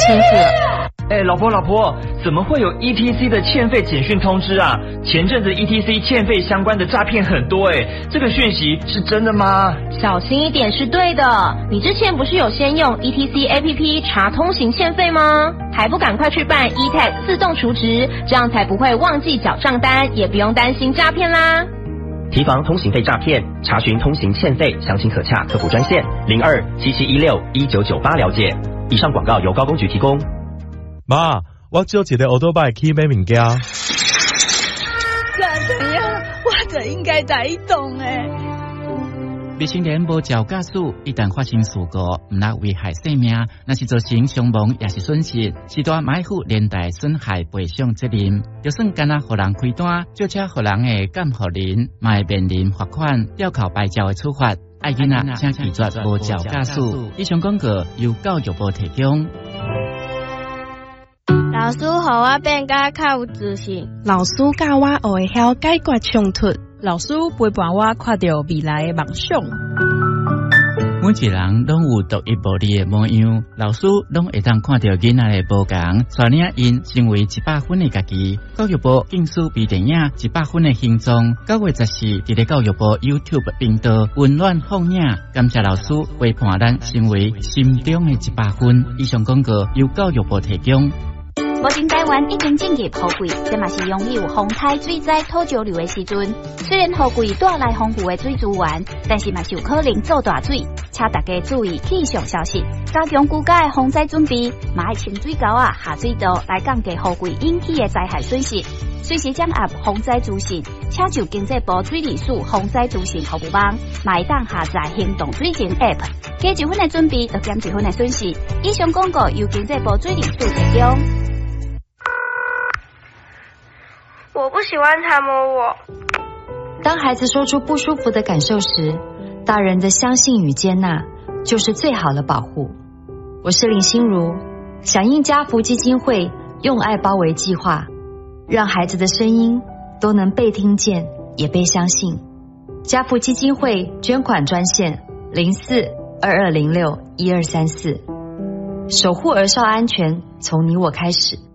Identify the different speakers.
Speaker 1: 欺负了。
Speaker 2: 老婆，怎么会有 ETC 的欠费简讯通知啊？前阵子 ETC 欠费相关的诈骗很多这个讯息是真的吗？
Speaker 1: 小心一点是对的。你之前不是有先用 ETC APP 查通行欠费吗？还不赶快去办 eTax 自动储值，这样才不会忘记缴账单，也不用担心诈骗啦。
Speaker 3: 提防通行费诈骗，查询通行欠费，详情可洽客服专线0277161998了解。以上广告由高公局提供。
Speaker 4: 妈，我借一个欧多拜去买物件。
Speaker 5: 怎样？我就应该在移动
Speaker 6: 未成年无照驾驶，一旦发生事故，唔但危害生命，若是造成伤亡也是损失，是大买负连带损害赔偿责任。就算干那互人开单，就车互人的监护人，嘛会面临罚款、吊扣牌照的处罚。爱囡仔请拒绝无照驾驶。以上广告由教育部提供。
Speaker 7: 老师，互我变甲较有自信。
Speaker 8: 老师教我学会晓解决冲突。
Speaker 5: 老师陪伴我看到未来的梦想。
Speaker 6: 每一人拢有独一无二的模样，老师拢会当看到囡仔的无同，带领因成为100分的家己。教育部竞选微电影100分的形状，9月14日伫教育部 YouTube 频道温暖放映，感谢老师陪伴咱成为心中的100分。以上广告由教育部提供。
Speaker 9: 目前台湾已经进入雨季，这嘛是拥有风台水灾土石流的时阵。虽然雨季带来丰富的水资源，但是嘛是有可能做大水，请大家注意气象消息，加强居家的防灾准备，嘛爱清水沟下水道来降低雨季引起的灾害损失。随时掌握防灾资讯，请就经济部水利署防灾资讯服务网，嘛会当下载行动水情 App， 加1分的准备，就减1分的损失。以上广告由经济部水利署提供。
Speaker 7: 我不喜欢他摸我。
Speaker 10: 当孩子说出不舒服的感受时，大人的相信与接纳就是最好的保护。我是林心如，响应家福基金会用爱包围计划，让孩子的声音都能被听见，也被相信。家福基金会捐款专线04-2206-1234，守护儿少安全，从你我开始。